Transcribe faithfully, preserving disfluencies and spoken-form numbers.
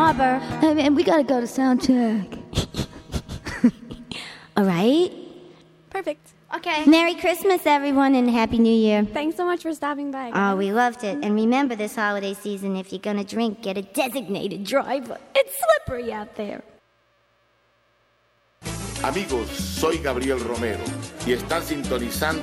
Harbor. And, and we gotta go to sound check. All right? Perfect. Okay. Merry Christmas, everyone, and Happy New Year. Thanks so much for stopping by, guys. Oh, we loved it. And remember this holiday season, if you're gonna drink, get a designated driver. It's slippery out there. Amigos, soy Gabriel Romero y están sintonizando